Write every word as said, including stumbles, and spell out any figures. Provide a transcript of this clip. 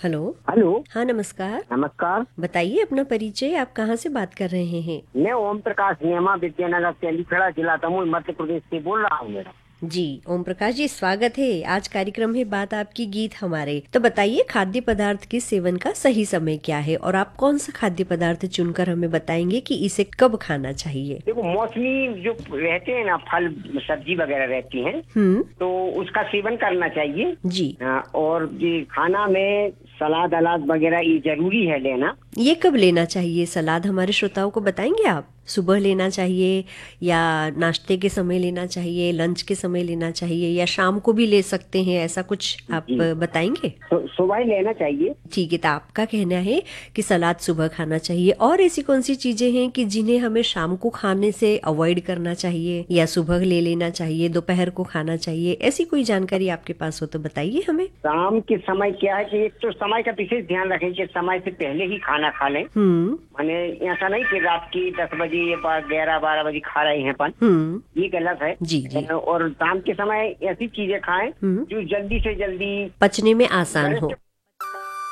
Hello. Hello. हाँ, नमस्कार। नमस्कार। बताइए अपना परिचय, आप कहाँ से बात कर रहे हैं? मैं ओम प्रकाश नियमा विद्यानगर तेलीखड़ा जिला दमोह मध्य प्रदेश से बोल रहा हूँ मैडम। जी, ओम प्रकाश जी, स्वागत है। आज कार्यक्रम है बात आपकी गीत हमारे। तो बताइए, खाद्य पदार्थ के सेवन का सही समय क्या है और आप कौन सा खाद्य पदार्थ चुनकर हमें बताएंगे कि इसे कब खाना चाहिए? देखो, मौसमी जो रहते हैं ना, फल सब्जी वगैरह रहती हैं, हम्म। तो उसका सेवन करना चाहिए जी। हाँ, और ये खाना में सलाद अलाद वगैरह ये जरूरी है लेना। ये कब लेना चाहिए सलाद, हमारे श्रोताओं को बताएंगे आप? सुबह लेना चाहिए या नाश्ते के समय लेना चाहिए, लंच के समय लेना चाहिए या शाम को भी ले सकते हैं, ऐसा कुछ आप जी, बताएंगे? तो सुबह ही लेना चाहिए। ठीक है, तो आपका कहना है कि सलाद सुबह खाना चाहिए। और ऐसी कौन सी चीजें हैं कि जिन्हें हमें शाम को खाने से अवॉइड करना चाहिए या सुबह ले लेना चाहिए, दोपहर को खाना चाहिए? ऐसी कोई जानकारी आपके पास हो तो बताइए हमें। शाम के समय क्या है कि एक तो समय का विशेष ध्यान रखें कि समय से पहले ही खाना खा लें। हम्म। माने ऐसा नहीं कि रात की दस बजे या ग्यारह बारह बजे खा रहे हैं अपन, हम्म। ये गलत है। जी जी। और शाम के समय ऐसी चीजें खाएं हम्म। जो जल्दी से जल्दी पचने में आसान हो।